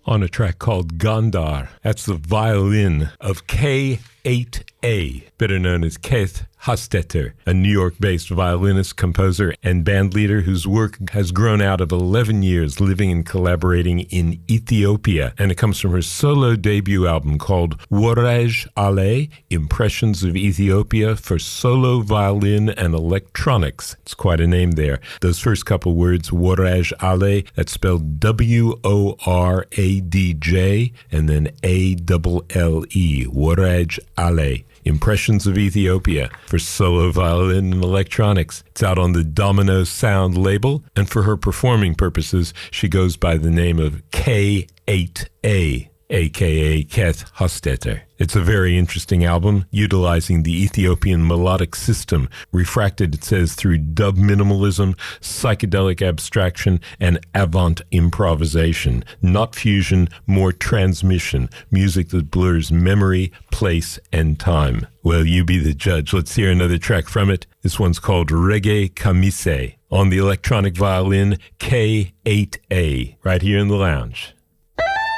on a track called Gondar. That's the violin of K8A, better known as Keith Hostetter, a New York-based violinist, composer, and bandleader whose work has grown out of 11 years living and collaborating in Ethiopia. And it comes from her solo debut album called Worej Ale, Impressions of Ethiopia for Solo Violin and Electronics. It's quite a name there. Those first couple words, Worej Ale, that's spelled W-O-R-A-D-J, and then A-double-L-E, Worej Ale. Impressions of Ethiopia for solo violin and electronics. It's out on the Domino Sound label, and for her performing purposes, she goes by the name of K8A, aka Keith Hostetter. It's a very interesting album, utilizing the Ethiopian melodic system, refracted, it says, through dub minimalism, psychedelic abstraction, and avant improvisation. Not fusion, more transmission, music that blurs memory, place, and time. Well, you be the judge. Let's hear another track from it. This one's called Reggae Kamise, on the electronic violin K8A, right here in the lounge.